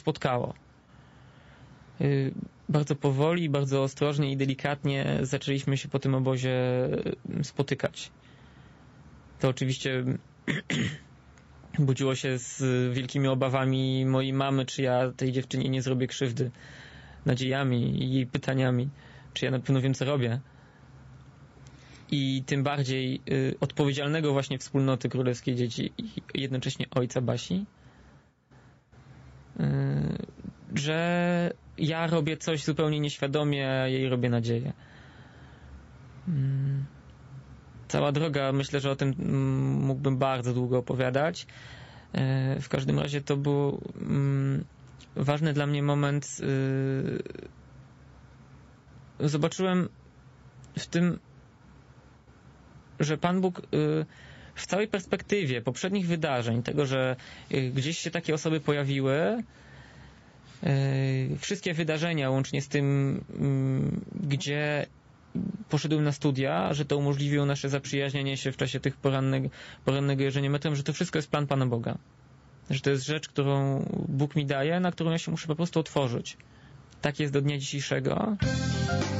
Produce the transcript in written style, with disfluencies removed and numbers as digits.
spotkało. Bardzo powoli, bardzo ostrożnie i delikatnie zaczęliśmy się po tym obozie spotykać. To oczywiście budziło się z wielkimi obawami mojej mamy, czy ja tej dziewczynie nie zrobię krzywdy, nadziejami i jej pytaniami, czy ja na pewno wiem, co robię. I tym bardziej odpowiedzialnego właśnie wspólnoty Królewskiej Dzieci i jednocześnie ojca Basi, że ja robię coś zupełnie nieświadomie, a jej robię nadzieję. Cała droga, myślę, że o tym mógłbym bardzo długo opowiadać. W każdym razie to był ważny dla mnie moment. Zobaczyłem w tym, że Pan Bóg w całej perspektywie poprzednich wydarzeń, tego, że gdzieś się takie osoby pojawiły, wszystkie wydarzenia, łącznie z tym, gdzie poszedłem na studia, że to umożliwiło nasze zaprzyjaźnienie się w czasie tych porannego jeżdżenia metrem, że to wszystko jest plan Pana Boga. Że to jest rzecz, którą Bóg mi daje, na którą ja się muszę po prostu otworzyć. Tak jest do dnia dzisiejszego.